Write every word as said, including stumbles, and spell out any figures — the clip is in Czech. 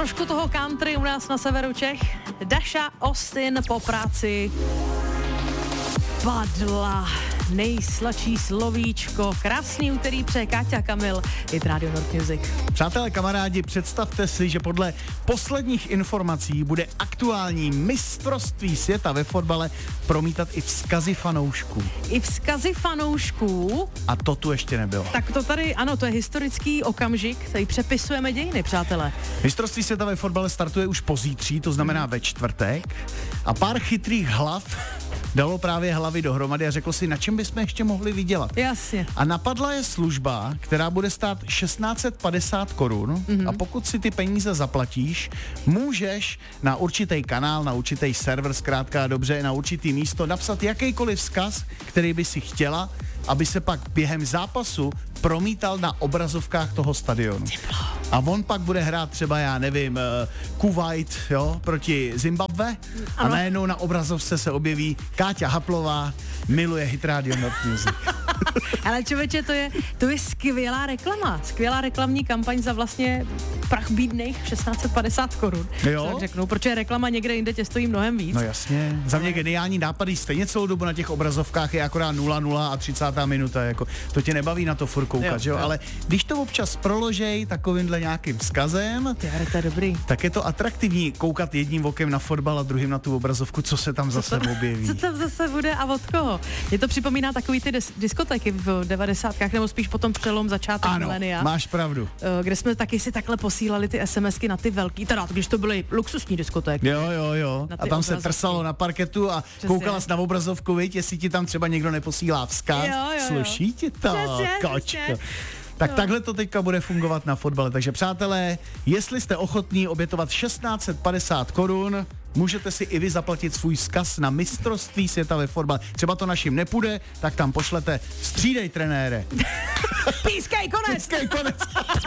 trošku toho country u nás na severu Čech. Dasha Austin po práci padla. Nejsladší slovíčko. Krásný úterý přeje Káťa Kamil, Hit Radio North Music. Přátelé, kamarádi, představte si, že podle posledních informací bude aktuální mistrovství světa ve fotbale promítat i vzkazy fanoušků. I vzkazy fanoušků. A to tu ještě nebylo. Tak to tady, ano, to je historický okamžik, tady přepisujeme dějiny, přátelé. Mistrovství světa ve fotbale startuje už pozítří, to znamená ve čtvrtek. A pár chytrých hlav dalo právě hlavy dohromady a řeklo si, na čem bychom ještě mohli vydělat. Jasně. A napadla je služba, která bude stát šestnáct set padesát korun mm-hmm. a pokud si ty peníze zaplatíš, můžeš na určitý kanál, na určitý server, zkrátka dobře, na určitý místo napsat jakýkoliv vzkaz, který by si chtěla, aby se pak během zápasu promítal na obrazovkách toho stadionu. A on pak bude hrát třeba, já nevím, Kuwait, jo, proti Zimbabwe a ano. najednou na obrazovce se objeví Káťa Haplová, miluje Hit Radio North Music. Ale člověče, to je, to je skvělá reklama. Skvělá reklamní kampaň za vlastně prach bídných šestnáct set padesát korun. Jo? Tak řeknu, protože reklama někde jinde tě stojí mnohem víc. No jasně. Za mě geniální nápady, stejně celou dobu na těch obrazovkách je akorát nula nula a třicátá minuta, jako to tě nebaví na to furt koukat, jo, že jo? jo? Ale když to občas proložej takovýmhle nějakým vzkazem, Tyhle, to je dobrý. tak je to atraktivní koukat jedním okem na fotbal a druhým na tu obrazovku, co se tam zase objeví. Co tam zase bude a od koho? Mě to připomíná takový ty dis- diskotéky v devadesátkách, nebo spíš potom přelom začátek ano, milénia. máš pravdu. Kde jsme taky si takhle posílali ty SMSky na ty velký, teda když to byly luxusní diskotéky. Jo, jo, jo. A tam obrazovky. se trsalo na parketu a Přesně. koukala jsi na obrazovku, viď, jestli ti tam třeba někdo neposílá vzkaz. Jo, jo, jo. Sluší ti to, Přesně, kočko. přesně. Tak No. takhle to teďka bude fungovat na fotbale. Takže přátelé, jestli jste ochotní obětovat šestnáct set padesát korun, můžete si i vy zaplatit svůj vzkaz na mistrovství světa ve fotbale. Třeba to našim nepůjde, tak tam pošlete střídej trenére. Pískej, konec! Pískej, konec.